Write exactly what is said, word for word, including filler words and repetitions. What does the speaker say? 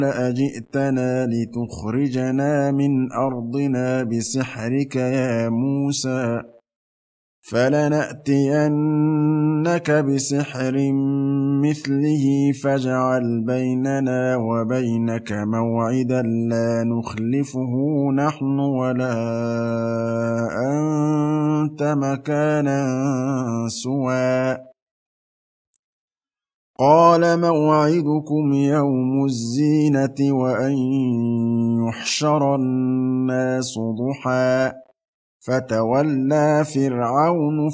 أجئتنا لتخرجنا من أرضنا بسحرك يا موسى فلنأتينك بسحر مثله فاجعل بيننا وبينك موعدا لا نخلفه نحن ولا أنت مكانا سوى قال موعدكم يوم الزينة وأن يحشر الناس ضحى فتولى فرعون